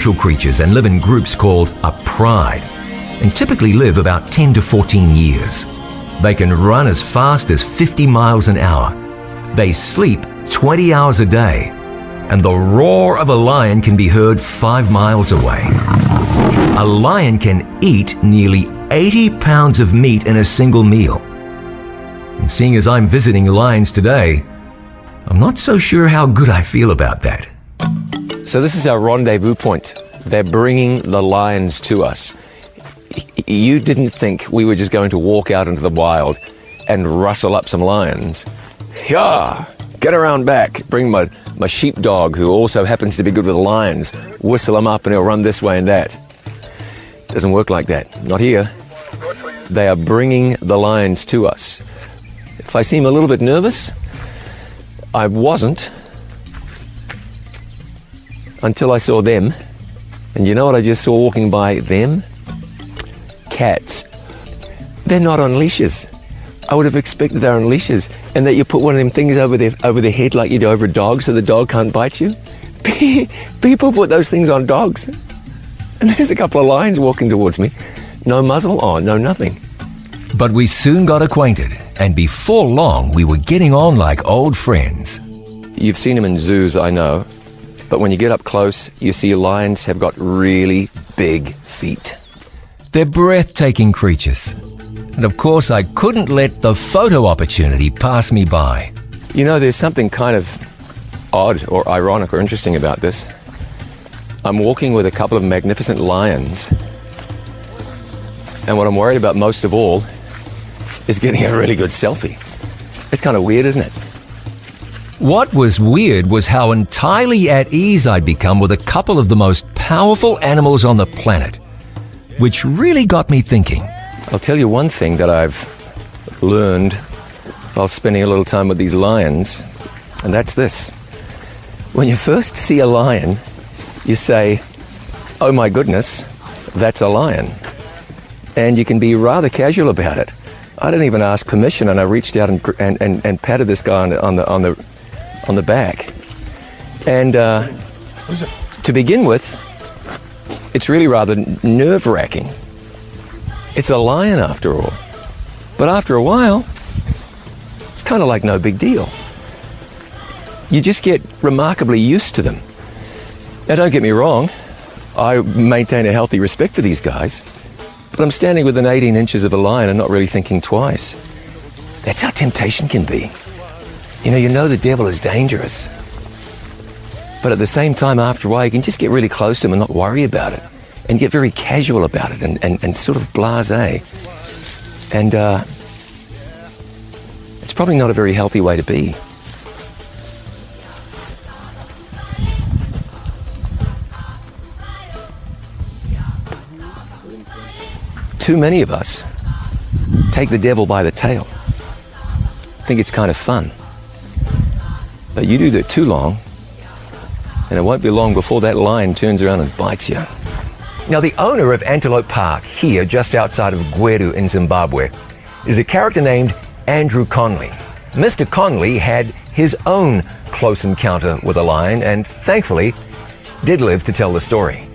natural creatures and live in groups called a pride, and typically live about 10 to 14 years. They can run as fast as 50 miles an hour. They sleep 20 hours a day, and the roar of a lion can be heard 5 miles away. A lion can eat nearly 80 pounds of meat in a single meal. And seeing as I'm visiting lions today, I'm not so sure how good I feel about that. So this is our rendezvous point. They're bringing the lions to us. You didn't think we were just going to walk out into the wild and rustle up some lions. Yeah, get around back, bring my sheepdog, who also happens to be good with lions, whistle him up and he'll run this way and that. Doesn't work like that. Not here. They are bringing the lions to us. If I seem a little bit nervous, I wasn't until I saw them. And you know what I just saw walking by them? Cats. They're not on leashes. I would have expected they're on leashes, and that you put one of them things over their head like you do over a dog so the dog can't bite you. People put those things on dogs. And there's a couple of lions walking towards me. No muzzle on, no nothing. But we soon got acquainted, and before long we were getting on like old friends. You've seen them in zoos, I know, but when you get up close, you see lions have got really big feet. They're breathtaking creatures. And of course, I couldn't let the photo opportunity pass me by. You know, there's something kind of odd or ironic or interesting about this. I'm walking with a couple of magnificent lions, and what I'm worried about most of all is getting a really good selfie. It's kind of weird, isn't it? What was weird was how entirely at ease I'd become with a couple of the most powerful animals on the planet, which really got me thinking. I'll tell you one thing that I've learned while spending a little time with these lions, and that's this. When you first see a lion, you say, oh my goodness, that's a lion. And you can be rather casual about it. I didn't even ask permission, and I reached out and patted this guy on the back. And to begin with, it's really rather nerve-wracking. It's a lion after all. But after a while, it's kind of like no big deal. You just get remarkably used to them. Now, don't get me wrong, I maintain a healthy respect for these guys, but I'm standing within 18 inches of a lion and not really thinking twice. That's how temptation can be. You know the devil is dangerous. But at the same time, after a while, you can just get really close to him and not worry about it, and get very casual about it and sort of blasé. And it's probably not a very healthy way to be. Too many of us take the devil by the tail. Think it's kind of fun. But you do that too long, and it won't be long before that lion turns around and bites you. Now, the owner of Antelope Park, here just outside of Gweru in Zimbabwe, is a character named Andrew Conley. Mr. Conley had his own close encounter with a lion and, thankfully, did live to tell the story.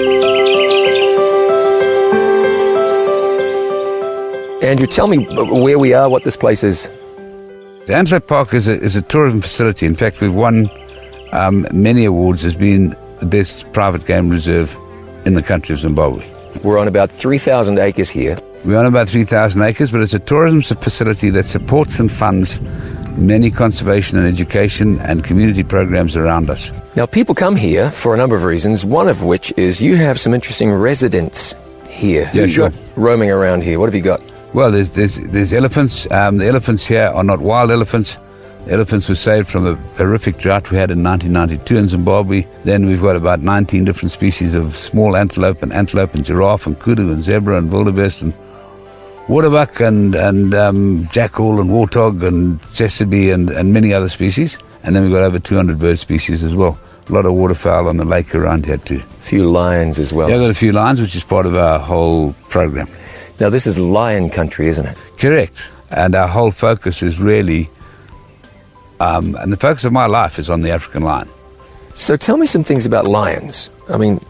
Andrew, tell me where we are, what this place is. The Antelope Park is a tourism facility. In fact, we've won many awards as being the best private game reserve in the country of Zimbabwe. We're on about 3,000 acres here. We're on about 3,000 acres, but it's a tourism facility that supports and funds many conservation and education and community programs around us. Now, people come here for a number of reasons, one of which is you have some interesting residents here. Yeah, sure. Roaming around here. What have you got? Well, there's elephants. The elephants here are not wild elephants. Elephants were saved from a horrific drought we had in 1992 in Zimbabwe. Then we've got about 19 different species of small antelope and giraffe and kudu and zebra and wildebeest and waterbuck and jackal and warthog and tsessebe and many other species. And then we've got over 200 bird species as well. A lot of waterfowl on the lake around here too. A few lions as well. Yeah, I've got a few lions, which is part of our whole program. Now, this is lion country, isn't it? Correct. And our whole focus is really, and the focus of my life is on the African lion. So tell me some things about lions. I mean,